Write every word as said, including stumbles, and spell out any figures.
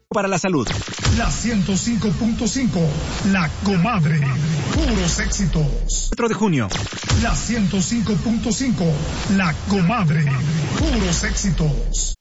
para la salud. La ciento cinco punto cinco, La Comadre, puros éxitos. cuatro de junio. La ciento cinco punto cinco, La Comadre, puros éxitos.